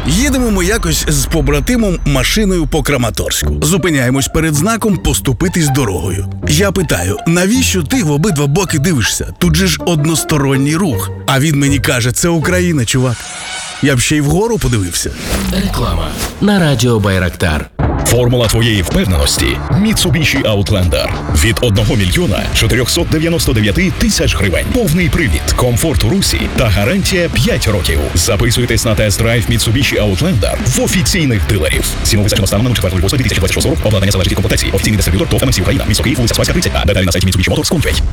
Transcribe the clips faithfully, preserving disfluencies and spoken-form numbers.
Їдемо ми якось з побратимом машиною по Краматорську. Зупиняємось перед знаком «Поступитись дорогою». Я питаю, навіщо ти в обидва боки дивишся? Тут же ж односторонній рух. А він мені каже, це Україна, чувак. Я б ще й вгору подивився. Реклама на радіо Байрактар. Формула твоєї впевненості – Mitsubishi Outlander. Від одного мільйона чотирьохсот дев'яносто дев'ять тисяч гривень. Повний привід, комфорт у русі та гарантія п'ять років. Записуйтесь на тест-драйв Mitsubishi Outlander в офіційних дилерів. Ціну визначено станом на четвертого лютого дві тисячі двадцять шостого року. Обладнання залежить від комплектації. Офіційний дистриб'ютор ТОВ ем ем сі Україна. Місто Київ, вулиця Спаська, тридцять А. Деталі на сайті Mitsubishi Motors точка com.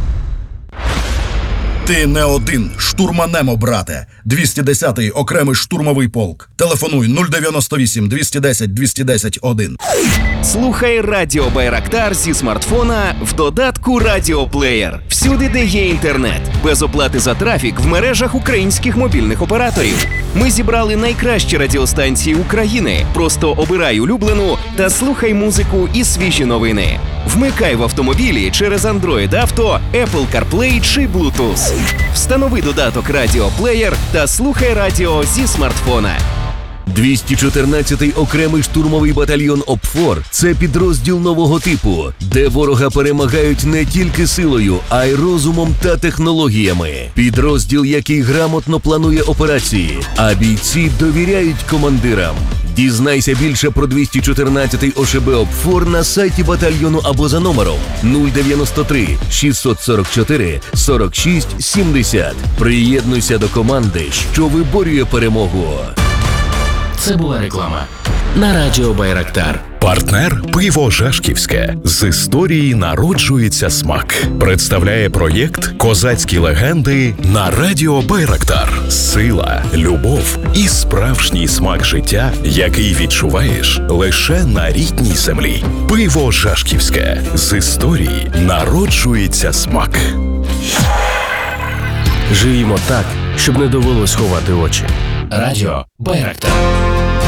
Ти не один. Штурманемо, брате. двісті десятий окремий штурмовий полк. Телефонуй нуль дев'яносто вісім двісті десять двісті десять один. Слухай Радіо Байрактар зі смартфона в додатку Радіоплеєр. Всюди, де є інтернет. Без оплати за трафік в мережах українських мобільних операторів. Ми зібрали найкращі радіостанції України. Просто обирай улюблену та слухай музику і свіжі новини. Вмикай в автомобілі через Android Auto, Apple CarPlay чи Bluetooth. Встанови додаток Радіоплеєр та слухай радіо зі смартфона. двісті чотирнадцятий окремий штурмовий батальйон ОПФОР – це підрозділ нового типу, де ворога перемагають не тільки силою, а й розумом та технологіями. Підрозділ, який грамотно планує операції, а бійці довіряють командирам. Дізнайся більше про двісті чотирнадцятий ОШБ ОПФОР на сайті батальйону або за номером нуль дев'яносто три шістсот сорок чотири сорок шість сімдесят. Приєднуйся до команди, що виборює перемогу. Це була реклама на радіо Байрактар. Партнер «Пиво Жашківське». З історії народжується смак. Представляє проєкт «Козацькі легенди» на радіо Байрактар. Сила, любов і справжній смак життя, який відчуваєш лише на рідній землі. «Пиво Жашківське». З історії народжується смак. Живімо так, щоб не довелось ховати очі. Радіо Байрактар.